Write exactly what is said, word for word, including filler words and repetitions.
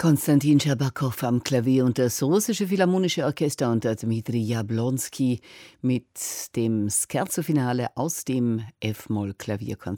Konstantin Scherbakow am Klavier und das Russische Philharmonische Orchester unter Dmitri Jablonski mit dem Scherzo-Finale aus dem F-Moll-Klavierkonzert.